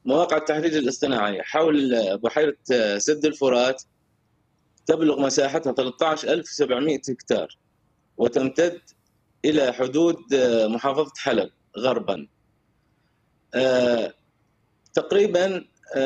مواقع التحريج الاصطناعي حول بحيرة سد الفرات تبلغ مساحتها 13700 هكتار، وتمتد إلى حدود محافظة حلب غربا. تقريبا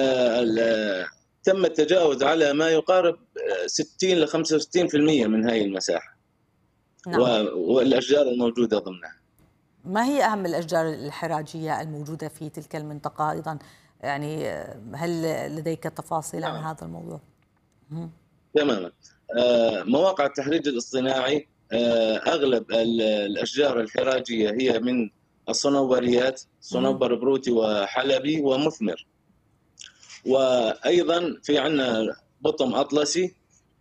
تم التجاوز على ما يقارب 60 ل 65% من هذه المساحة. نعم. والأشجار الموجودة ضمنها. ما هي أهم الأشجار الحراجية الموجودة في تلك المنطقة أيضا؟ يعني هل لديك تفاصيل عن هذا الموضوع؟ تماما. مواقع التحريج الاصطناعي أغلب الأشجار الحراجية هي من الصنوبريات، صنوبر بروتي وحلبي ومثمر. وأيضا في عندنا بطم أطلسي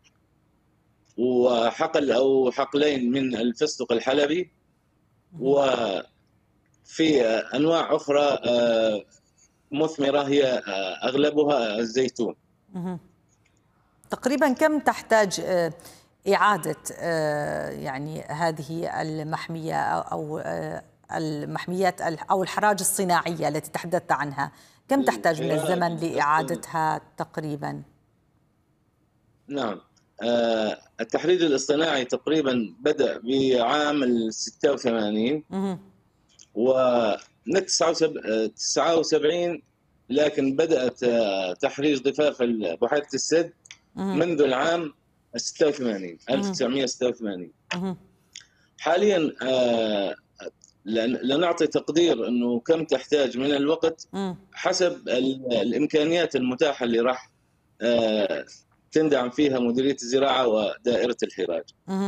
وحقل أو حقلين من الفستق الحلبي، وفي أنواع أخرى مثمرة هي أغلبها الزيتون. تقريبا كم تحتاج إعادة يعني هذه المحمية أو المحميات أو الحراج الصناعية التي تحدثت عنها، كم تحتاج من الزمن لإعادتها تقريبا؟ نعم، التحريج الاصطناعي تقريبا بدأ بعام 86 ومن 79، لكن بدأت تحريج ضفاف بحيرة السد منذ العام 86 1986. حاليا لنعطي تقدير انه كم تحتاج من الوقت حسب الامكانيات المتاحه اللي راح تندعم فيها مديريه الزراعه ودائره الحراج.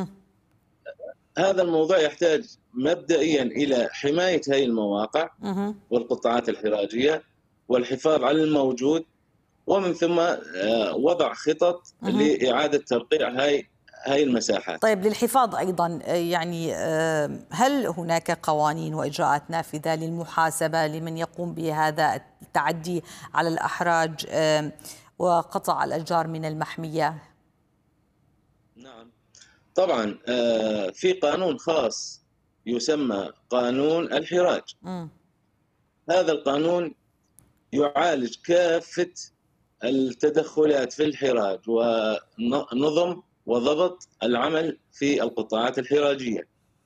هذا الموضوع يحتاج مبدئيا الى حمايه هذه المواقع والقطاعات الحراجيه والحفاظ على الموجود، ومن ثم وضع خطط لاعاده ترقيع هاي المساحات. طيب، للحفاظ أيضا يعني هل هناك قوانين وإجراءات نافذة للمحاسبة لمن يقوم بهذا التعدي على الأحراج وقطع الأشجار من المحمية؟ نعم طبعا، في قانون خاص يسمى قانون الحراج. هذا القانون يعالج كافة التدخلات في الحراج ونظم وضبط العمل في القطاعات الحراجية.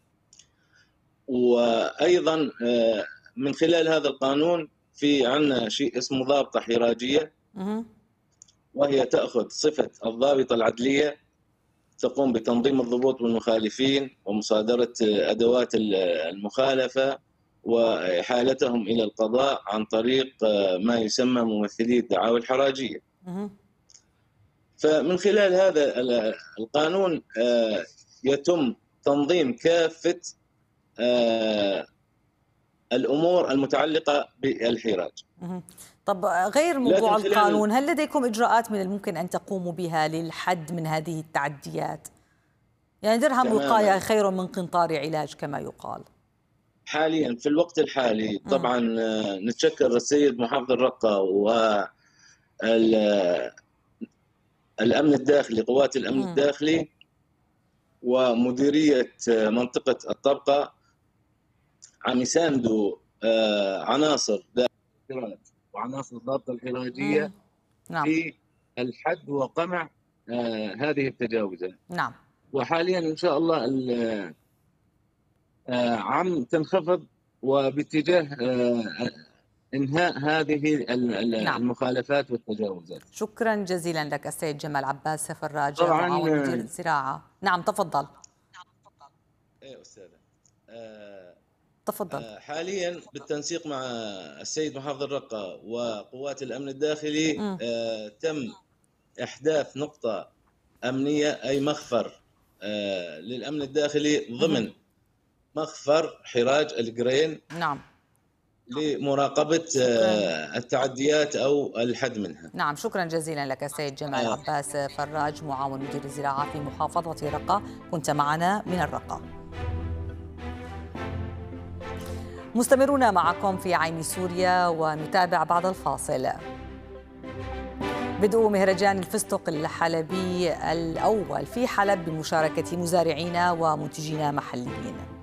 وأيضا من خلال هذا القانون في عندنا شيء اسمه ضابطة حراجية، وهي تأخذ صفة الضابطة العدلية، تقوم بتنظيم الضبوط والمخالفين ومصادرة أدوات المخالفة وإحالتهم إلى القضاء عن طريق ما يسمى ممثلي الدعاوى الحراجية. فمن خلال هذا القانون يتم تنظيم كافة الأمور المتعلقة بالحراج. طب غير موضوع القانون، هل لديكم إجراءات من الممكن أن تقوموا بها للحد من هذه التعديات؟ يعني درهم وقاية خير من قنطار علاج كما يقال. حاليا في الوقت الحالي طبعا نتشكر السيد محافظ الرقة والأمن الداخلي، قوات الأمن الداخلي ومديرية منطقة الطبقة عم يساندوا عناصر وعناصر الضابطة الحراجية في الحد وقمع هذه التجاوزات. نعم. وحاليا إن شاء الله عم تنخفض وباتجاه إنهاء هذه المخالفات والتجاوزات. شكرا جزيلا لك السيد جمال عباس فراج، معاون مدير الزراعة. نعم تفضل. ايه أستاذة. تفضل. حاليا بالتنسيق مع السيد محافظ الرقة وقوات الأمن الداخلي تم إحداث نقطة أمنية، أي مخفر للأمن الداخلي ضمن مخفر حراج القرين. نعم. لمراقبة التعديات أو الحد منها. نعم، شكرا جزيلا لك السيد جمال عباس فراج، معاون مدير الزراعة في محافظة رقة، كنت معنا من الرقة. مستمرون معكم في عين سوريا ونتابع بعد الفاصل. بدء مهرجان الفستق الحلبي الأول في حلب بمشاركة مزارعين ومنتجين محليين.